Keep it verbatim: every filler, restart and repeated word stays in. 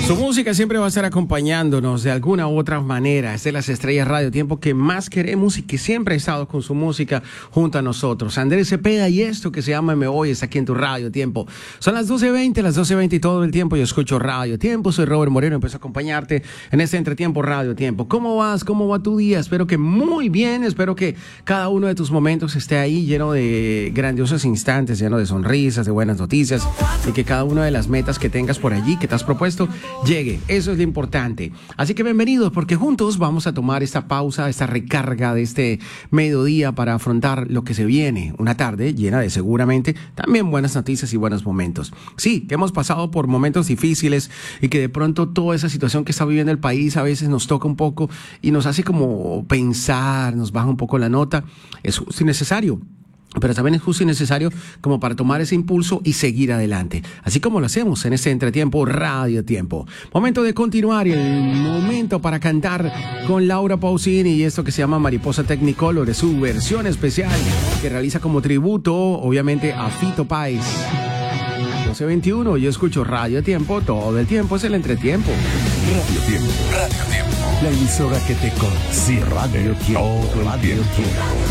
Su música siempre va a estar acompañándonos de alguna u otra manera. Es de las estrellas Radio Tiempo que más queremos y que siempre ha estado con su música junto a nosotros. Andrés Cepeda y esto que se llama Me Voy está aquí en tu Radio Tiempo. Son las doce veinte, las doce veinte y todo el tiempo yo escucho Radio Tiempo. Soy Robert Moreno, empiezo a acompañarte en este entretiempo Radio Tiempo. ¿Cómo vas? ¿Cómo va tu día? Espero que muy bien. Espero que cada uno de tus momentos esté ahí lleno de grandiosos instantes, lleno de sonrisas, de buenas noticias y que cada una de las metas que tengas por allí, que te has propuesto, llegue. Eso es lo importante. Así que bienvenidos, porque juntos vamos a tomar esta pausa, esta recarga de este mediodía para afrontar lo que se viene. Una tarde llena de seguramente también buenas noticias y buenos momentos. Sí, que hemos pasado por momentos difíciles y que de pronto toda esa situación que está viviendo el país a veces nos toca un poco y nos hace como pensar, nos baja un poco la nota. Es justo y necesario. Pero también es justo y necesario como para tomar ese impulso y seguir adelante. Así como lo hacemos en este entretiempo Radio Tiempo. Momento de continuar y el momento para cantar con Laura Pausini y esto que se llama Mariposa Technicolor. Es su versión especial que realiza como tributo, obviamente, a Fito Páez. doce veintiuno, yo escucho Radio Tiempo, todo el tiempo es el entretiempo. Radio Tiempo, Radio Tiempo. La emisora que te concierne todo el tiempo.